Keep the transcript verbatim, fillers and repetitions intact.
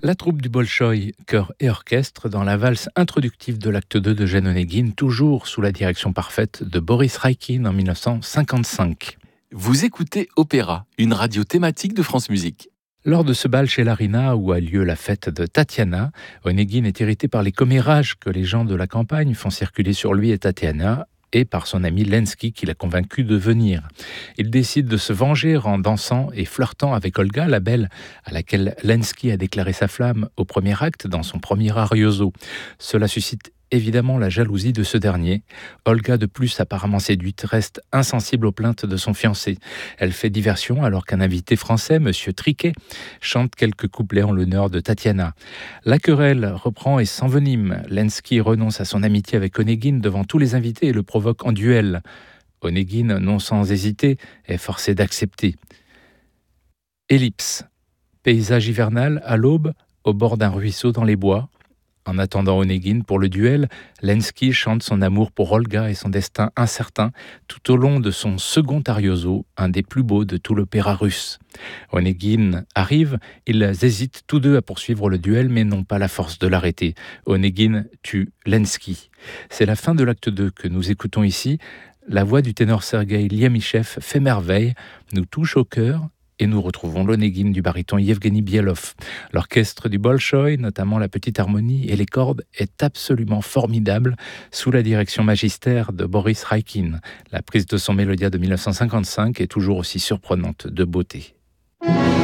La troupe du Bolchoï, chœur et orchestre, dans la valse introductive de l'acte deux de Jeanne Onégine, toujours sous la direction parfaite de Boris Raikin en mille neuf cent cinquante-cinq. Vous écoutez Opéra, une radio thématique de France Musique. Lors de ce bal chez l'Arina, où a lieu la fête de Tatiana, Onégine est irrité par les commérages que les gens de la campagne font circuler sur lui et Tatiana, et par son ami Lenski qui l'a convaincu de venir. Il décide de se venger en dansant et flirtant avec Olga, la belle, à laquelle Lenski a déclaré sa flamme au premier acte dans son premier Arioso. Cela suscite évidemment la jalousie de ce dernier. Olga, de plus apparemment séduite, reste insensible aux plaintes de son fiancé. Elle fait diversion alors qu'un invité français, Monsieur Triquet, chante quelques couplets en l'honneur de Tatiana. La querelle reprend et s'envenime. Lenski renonce à son amitié avec Onégine devant tous les invités et le provoque en duel. Onégine, non sans hésiter, est forcé d'accepter. Ellipse. Paysage hivernal à l'aube, au bord d'un ruisseau dans les bois. En attendant Onégine pour le duel, Lenski chante son amour pour Olga et son destin incertain tout au long de son second Arioso, un des plus beaux de tout l'opéra russe. Onégine arrive, ils hésitent tous deux à poursuivre le duel mais n'ont pas la force de l'arrêter. Onégine tue Lenski. C'est la fin de l'acte deux que nous écoutons ici. La voix du ténor Sergueï Liamichev fait merveille, nous touche au cœur. Et nous retrouvons l'Onégine du baryton Yevgeny Bielov. L'orchestre du Bolchoï, notamment la petite harmonie et les cordes, est absolument formidable sous la direction magistère de Boris Raikin. La prise de son Mélodia de mille neuf cent cinquante-cinq est toujours aussi surprenante de beauté.